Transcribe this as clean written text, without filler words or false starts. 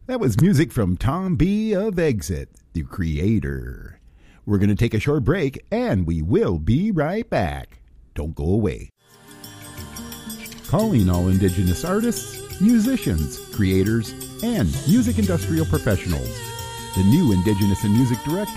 That was music from Tom B. of Exit, the creator. We're going to take a short break, and we will be right back. Don't go away. Calling all Indigenous artists, musicians, creators, and music industrial professionals. The new Indigenous in Music Director